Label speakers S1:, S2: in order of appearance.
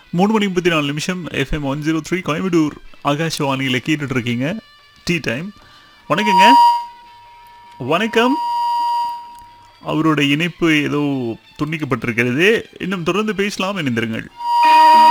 S1: 3:34 FM 103 Coimbatore ஆகாஷவாணியில் கேட்டுட்டு இருக்கீங்க. Tea time. வணக்கங்க. வணக்கம். அவரோட இணைப்பு ஏதோ துண்டிக்கப்பட்டிருக்கிறது. இன்னும் தொடர்ந்து பேசலாம், இணைந்திருங்கள்.